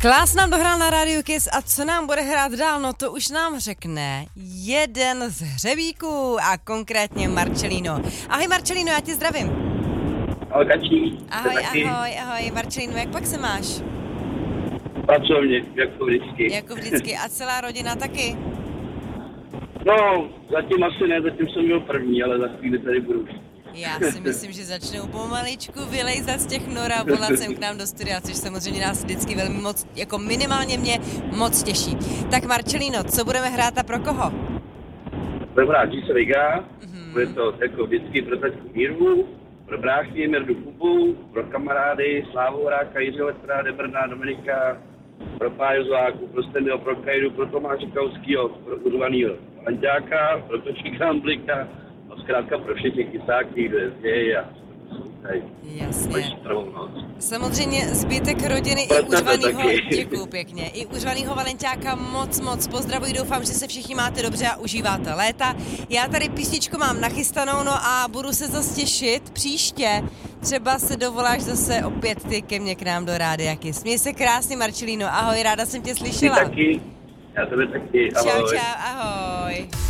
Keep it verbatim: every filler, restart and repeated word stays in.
Klás nám dohrál na Radio Kiss a co nám bude hrát dál, no to už nám řekne jeden z hřebíků a konkrétně Marcelino. Ahoj Marcelino, já tě zdravím. Ahoj Kačí. Ahoj, ahoj, ahoj Marcelino, jak pak se máš? Pracovně, jako vždycky. Jako vždycky a celá rodina taky? No, zatím asi ne, zatím jsem byl první, ale za chvíli tady budu. Já si myslím, že začnou pomaličku vylejzat z těch nor a volat sem k nám do studia, což samozřejmě nás vždycky velmi moc, jako minimálně mě moc těší. Tak Marcelino, co budeme hrát a pro koho? Budeme hrát G se Liga, Mm-hmm. bude to jako vždycky pro taťku Míru, pro bráchy Mirdu Kubu, pro kamarády Slávu Horáka, Jiří Letra, Debrna, Dominika, pro Páju Zláku, pro Stendyho, pro Kajdu, pro Tomáše Kauskýho, pro urvanýho Lanťáka, pro Točíka Amblika, a zkrátka pro všechny kysáky, kdo jezdějí a tady. Jasně. Samozřejmě zbytek rodiny i užvanýho, děkuju pěkně, i užvanýho Valenťáka moc, moc pozdravuji, doufám, že se všichni máte dobře a užíváte léta. Já tady písničku mám nachystanou, no a budu se zase těšit příště. Třeba se dovoláš zase opět ty ke mně k nám do Rádia Kiss. Měj se krásně, Marcelino, ahoj, ráda jsem tě slyšela. Ty taky, já tebe taky, ahoj. Čau, čau, ahoj.